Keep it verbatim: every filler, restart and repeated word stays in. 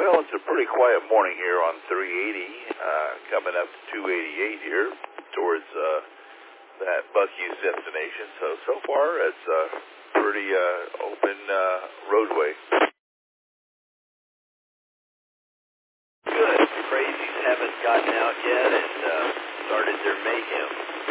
Well, it's a pretty quiet morning here on three eighty, uh, coming up to two eighty-eight here towards uh, that Bucky's destination. So, so far, it's a pretty uh, open uh, roadway. Good. The crazies haven't gotten out yet and uh, started their mayhem.